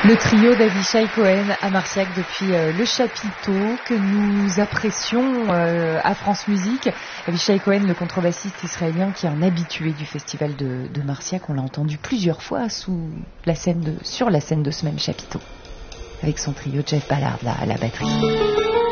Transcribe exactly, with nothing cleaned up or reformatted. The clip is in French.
Le trio d'Avishai Cohen à Marciac depuis euh, le chapiteau que nous apprécions euh, à France Musique. Avishai Cohen, le contrebassiste israélien qui est un habitué du festival de, de Marciac. On l'a entendu plusieurs fois sous la scène de, sur la scène de ce même chapiteau avec son trio Jeff Ballard là, à la batterie.